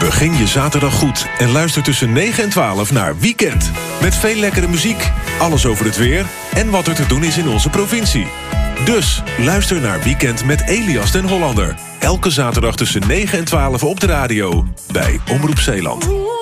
Begin je zaterdag goed en luister tussen 9 en 12 naar Weekend. Met veel lekkere muziek, alles over het weer en wat er te doen is in onze provincie. Dus luister naar Weekend met Elias den Hollander. Elke zaterdag tussen 9 en 12 op de radio bij Omroep Zeeland.